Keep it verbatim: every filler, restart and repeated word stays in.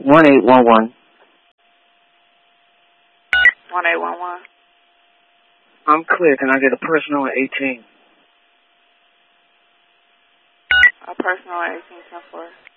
one eight one one. one eight one one. I'm clear. Can I get a personal at eighteen? A personal at eighteen ten four.